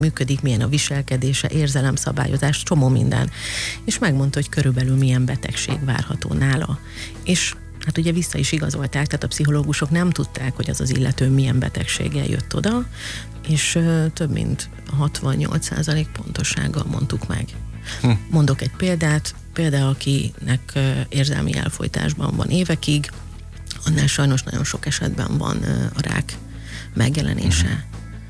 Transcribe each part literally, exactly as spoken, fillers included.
működik, milyen a viselkedése, érzelemszabályozás, csomó minden. És megmondta, hogy körülbelül milyen betegség várható nála. És hát ugye vissza is igazolták, tehát a pszichológusok nem tudták, hogy az az illető milyen betegséggel jött oda, és ö, több mint hatvannyolc százalék pontossággal mondtuk meg. Hm. Mondok egy példát, például akinek ö, érzelmi elfojtásban van évekig, annál sajnos nagyon sok esetben van ö, a rák megjelenése. Hm.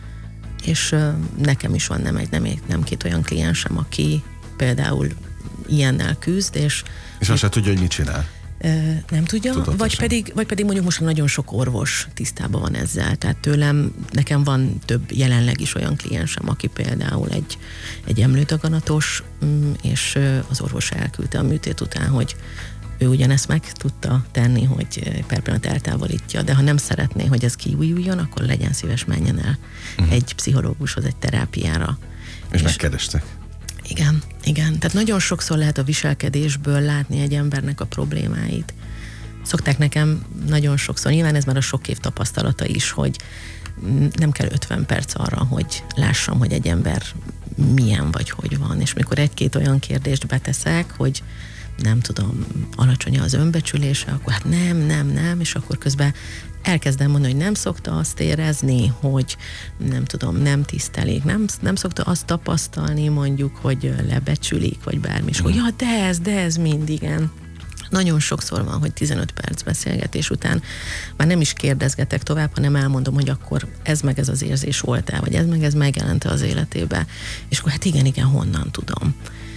És ö, nekem is van nem egy, nem, egy, nem két olyan kliensem, aki például ilyennel küzd, és... És azt se tudja, hogy mit csinál. Nem tudja, vagy pedig, vagy pedig mondjuk most nagyon sok orvos tisztában van ezzel, tehát tőlem, nekem van több jelenleg is olyan kliensem, aki például egy, egy emlődaganatos, és az orvos elküldte a műtét után, hogy ő ugyanezt meg tudta tenni, hogy per pillanat eltávolítja, de ha nem szeretné, hogy ez kiújuljon, akkor legyen szíves, menjen el uh-huh. egy pszichológushoz, egy terápiára. És, és megkerestek. Igen, igen. Tehát nagyon sokszor lehet a viselkedésből látni egy embernek a problémáit. Szokták nekem nagyon sokszor, nyilván ez már a sok év tapasztalata is, hogy nem kell ötven perc arra, hogy lássam, hogy egy ember milyen vagy hogy van. És mikor egy-két olyan kérdést beteszek, hogy nem tudom, alacsony az önbecsülése, akkor hát nem, nem, nem, és akkor közben elkezdem mondani, hogy nem szokta azt érezni, hogy nem tudom, nem tisztelik, nem, nem szokta azt tapasztalni mondjuk, hogy lebecsülik, vagy bármi, és hogy ja, de ez, de ez mind, igen. Nagyon sokszor van, hogy tizenöt perc beszélgetés után már nem is kérdezgetek tovább, hanem elmondom, hogy akkor ez meg ez az érzés volt-e, vagy ez meg ez megjelente az életébe, és akkor hát igen, igen, honnan tudom.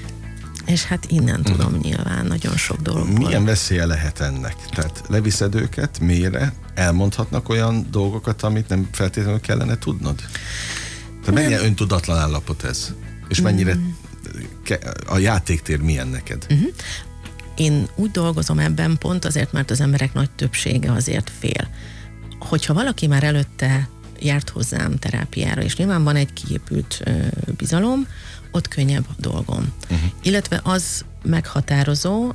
És hát innen tudom mm. nyilván nagyon sok dologból. Milyen veszélye lehet ennek? Tehát leviszed őket mélyre, elmondhatnak olyan dolgokat, amit nem feltétlenül kellene tudnod? Tehát mennyire öntudatlan állapot ez? És mennyire mm. a játéktér milyen neked? Mm-hmm. Én úgy dolgozom ebben pont azért, mert az emberek nagy többsége azért fél. Hogyha valaki már előtte járt hozzám terápiára, és nyilván van egy kiépült ö, bizalom, ott könnyebb a dolgom. Uh-huh. Illetve az meghatározó,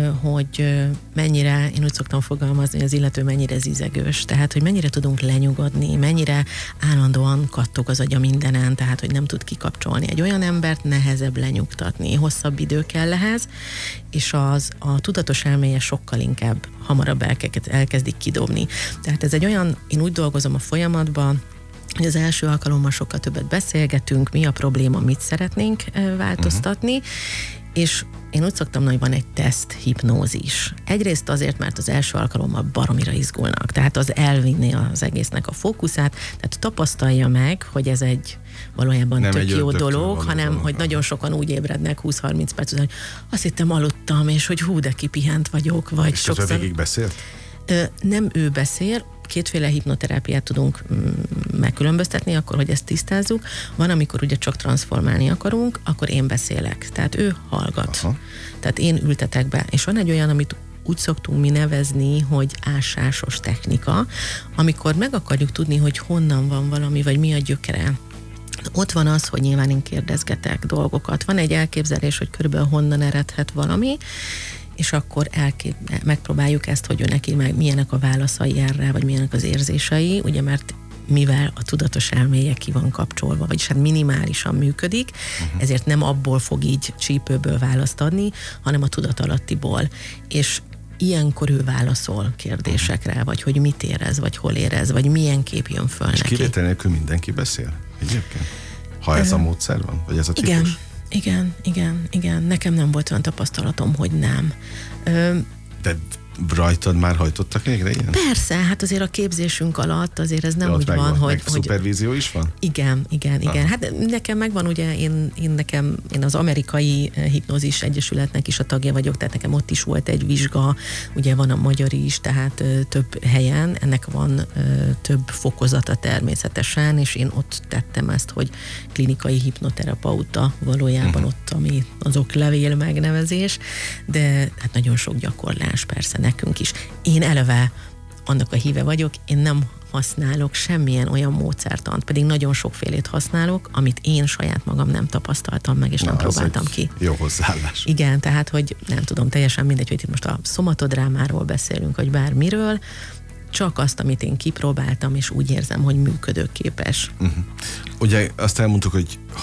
hogy mennyire, én úgy szoktam fogalmazni, hogy az illető mennyire zizegős, tehát, hogy mennyire tudunk lenyugodni, mennyire állandóan kattog az agya mindenen, tehát, hogy nem tud kikapcsolni. Egy olyan embert nehezebb lenyugtatni, hosszabb idő kell ehhez, és az, a tudatos elméje sokkal inkább hamarabb elkezdik kidobni. Tehát ez egy olyan, én úgy dolgozom a folyamatban, hogy az első alkalommal sokkal többet beszélgetünk, mi a probléma, mit szeretnénk változtatni, uh-huh. és én úgy szoktam, hogy van egy teszt hipnózis. Egyrészt azért, mert az első alkalommal baromira izgulnak, tehát az elvinni az egésznek a fókuszát, tehát tapasztalja meg, hogy ez egy valójában nem tök jó dolog, hanem dolog. Hogy nagyon sokan úgy ébrednek húsz-harminc perc után, hogy azt hittem aludtam, és hogy hú, de kipihent vagyok, vagy és sokszor... végig beszélt? Ö, nem ő beszél, kétféle hipnoterápiát tudunk mm, megkülönböztetni, akkor, hogy ezt tisztázzuk. Van, amikor ugye csak transformálni akarunk, akkor én beszélek. Tehát ő hallgat. Aha. Tehát én ültetek be. És van egy olyan, amit úgy szoktunk mi nevezni, hogy ásásos technika, amikor meg akarjuk tudni, hogy honnan van valami, vagy mi a gyökere. Ott van az, hogy nyilván én kérdezgetek dolgokat. Van egy elképzelés, hogy körülbelül honnan eredhet valami, és akkor elkép- megpróbáljuk ezt, hogy ő neki meg milyenek a válaszai erre, vagy milyenek az érzései, ugye mert mivel a tudatos elméje ki van kapcsolva, vagyis hát minimálisan működik, uh-huh. ezért nem abból fog így csípőből választ adni, hanem a tudatalattiból. És ilyenkor ő válaszol kérdésekre, uh-huh. vagy hogy mit érez, vagy hol érez, vagy milyen kép jön föl és neki. És kivétel nélkül mindenki beszél egyébként? Ha ez uh, a módszer van? Vagy ez a típus? Igen. Igen, igen, igen. Nekem nem volt olyan tapasztalatom, hogy nem. Ö, De rajtad már hajtottak végre ilyen? Persze, hát azért a képzésünk alatt azért ez nem de úgy van, van, hogy... Meg hogy szupervízió is van? Igen, igen, igen. Aha. Hát nekem megvan ugye, én, én nekem, én az amerikai hipnózis egyesületnek is a tagja vagyok, tehát nekem ott is volt egy vizsga, ugye van a magyar is, tehát ö, több helyen, ennek van ö, több fokozata természetesen, és én ott tettem ezt, hogy klinikai hipnoterapeuta valójában uh-huh. ott, ami az oklevél megnevezés, de hát nagyon sok gyakorlás persze nekünk is. Én eleve annak a híve vagyok, én nem használok semmilyen olyan módszertant, pedig nagyon sokfélét használok, amit én saját magam nem tapasztaltam meg, és Na, nem próbáltam ki. Jó hozzáállás. Igen, tehát, hogy nem tudom, teljesen mindegy, hogy itt most a szomatodrámáról beszélünk, vagy bármiről, csak azt, amit én kipróbáltam, és úgy érzem, hogy működőképes. Uh-huh. Ugye azt elmondtuk, hogy